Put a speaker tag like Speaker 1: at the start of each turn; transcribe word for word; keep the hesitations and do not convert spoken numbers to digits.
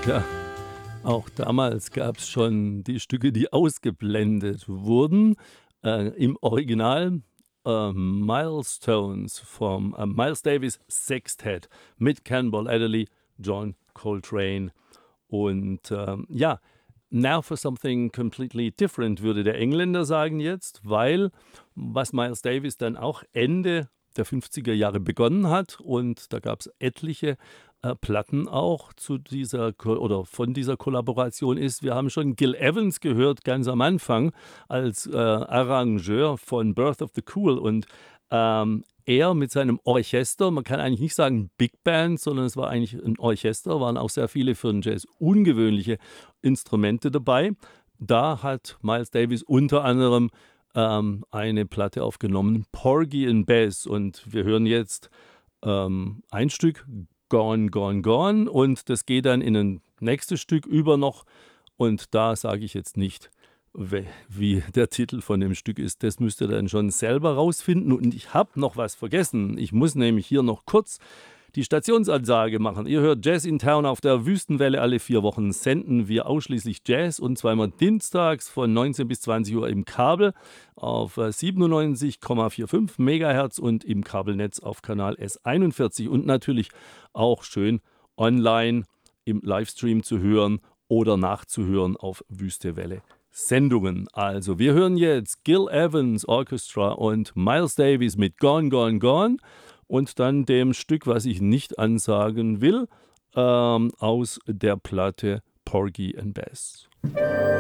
Speaker 1: Ja, auch damals gab es schon die Stücke, die ausgeblendet wurden. Äh, im Original, äh, „Milestones“ vom, äh, Miles Davis Sextett mit Cannonball Adderley, John Coltrane und, ähm, ja, „Now for something completely different“, würde der Engländer sagen jetzt, weil was Miles Davis dann auch Ende der fünfziger Jahre begonnen hat und da gab's etliche, äh, Platten auch zu dieser Ko oder von dieser Kollaboration ist. Wir haben schon Gil Evans gehört ganz am Anfang als, äh, Arrangeur von „Birth of the Cool“ und, ähm, er mit seinem Orchester, man kann eigentlich nicht sagen Big Band, sondern es war eigentlich 'n Orchester, waren auch sehr viele für 'n Jazz ungewöhnliche Instrumente dabei. Da hat Miles Davis unter anderem, ähm, eine Platte aufgenommen, „Porgy and Bess“, und wir hören jetzt, ähm, ein Stück, „Gone, Gone, Gone“, und das geht dann in 'nen nächstes Stück über noch und da sage ich jetzt nicht, we wie der Titel von dem Stück ist. Das müsst ihr dann schon selber rausfinden und ich habe noch was vergessen. Ich muss nämlich hier noch kurz die Stationsansage machen. Ihr hört Jazz in Town auf der Wüstenwelle. Alle vier Wochen senden wir ausschließlich Jazz und zweimal dienstags von neunzehn bis zwanzig Uhr im Kabel auf, äh, siebenundneunzig Komma fünfundvierzig Megahertz und im Kabelnetz auf Kanal S einundvierzig und natürlich auch schön online im Livestream zu hören oder nachzuhören auf Wüstewelle Sendungen. Also, wir hören jetzt Gil Evans Orchestra und Miles Davis mit „Gone, Gone, Gone“ und dann dem Stück, was ich nicht ansagen will, ähm, aus der Platte „Porgy and Bess“.